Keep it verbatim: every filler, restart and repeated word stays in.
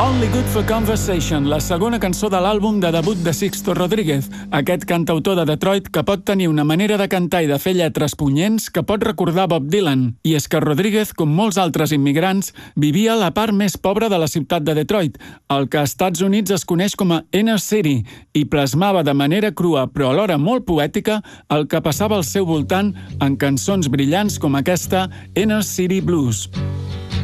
Only Good for Conversation, la segona cançó de l'àlbum de debut de Sixto Rodríguez, aquest cantautor de Detroit que pot tenir una manera de cantar i de fer lletres punyents que pot recordar Bob Dylan. I és que Rodríguez, com molts altres immigrants, vivia a la part més pobra de la ciutat de Detroit, el que als Estats Units es coneix com a Inner City, i plasmava de manera crua però alhora molt poètica el que passava al seu voltant en cançons brillants com aquesta Inner City Blues.